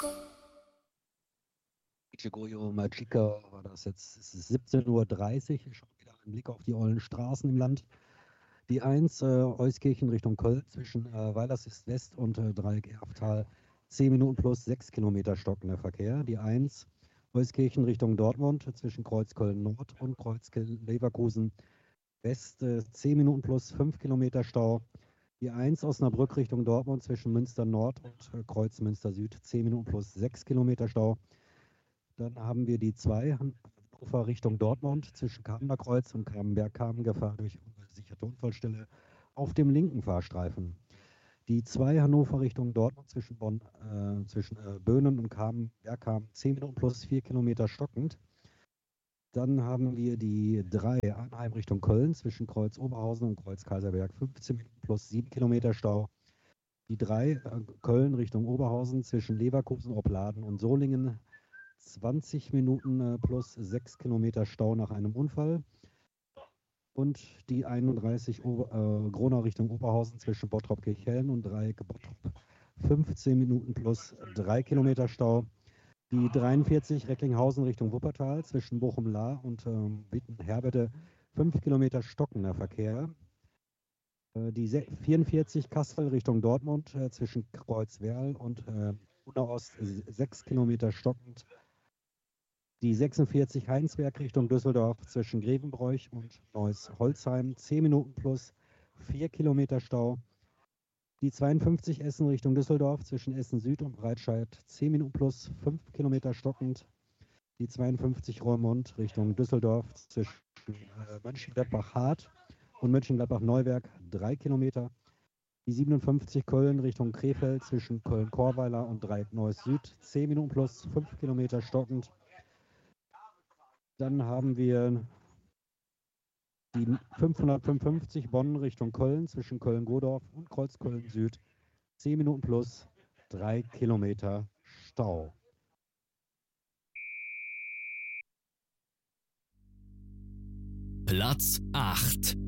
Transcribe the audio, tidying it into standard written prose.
Goyo Magica war das jetzt, es ist 17:30 Uhr, ich schaue wieder einen Blick auf die ollen Straßen im Land. Die 1, Euskirchen Richtung Köln zwischen Weilerswist West und Dreieck Erftal, 10 Minuten plus 6 Kilometer stockender Verkehr. Die 1, Euskirchen Richtung Dortmund zwischen Kreuz Köln Nord und Kreuz Leverkusen West, 10 Minuten plus 5 Kilometer Stau. Die 1, Osnabrück Richtung Dortmund zwischen Münster Nord und Kreuz Münster Süd, 10 Minuten plus 6 Kilometer Stau. Dann haben wir die 2, Hannover Richtung Dortmund zwischen Kamener Kreuz und Kamenberg-Kamen, Gefahr durch ungesicherte Unfallstelle auf dem linken Fahrstreifen. Die 2, Hannover Richtung Dortmund zwischen Böhnen und Kamenberg-Kamen, 10 Minuten plus 4 Kilometer stockend. Dann haben wir die 3, Arnheim Richtung Köln zwischen Kreuz Oberhausen und Kreuz Kaiserberg, 15 Minuten plus 7 Kilometer Stau. Die 3, Köln Richtung Oberhausen zwischen Leverkusen, Opladen und Solingen, 20 Minuten plus 6 Kilometer Stau nach einem Unfall. Und die 31, Gronau Richtung Oberhausen zwischen Bottrop-Kirchhellen und Dreieck Bottrop, 15 Minuten plus 3 Kilometer Stau. Die 43, Recklinghausen Richtung Wuppertal zwischen Bochum-Lahr und Witten-Herbede, 5 Kilometer stockender Verkehr. Die 44, Kassel Richtung Dortmund zwischen Kreuzwerl und Unna Ost, 6 Kilometer stockend. Die 46, Heinsberg Richtung Düsseldorf zwischen Grevenbroich und Neuss-Holzheim, 10 Minuten plus 4 Kilometer Stau. Die 52, Essen Richtung Düsseldorf zwischen Essen Süd und Breitscheid, 10 Minuten plus 5 Kilometer stockend. Die 52, Roermond Richtung Düsseldorf zwischen Mönchengladbach-Hart und Mönchengladbach-Neuwerk, 3 Kilometer. Die 57, Köln Richtung Krefeld zwischen Köln-Korweiler und Dreieck-Neuss Süd, 10 Minuten plus 5 Kilometer stockend. Dann haben wir die 555, Bonn Richtung Köln zwischen Köln-Godorf und Kreuzköln Süd, 10 Minuten plus 3 Kilometer Stau. Platz 8.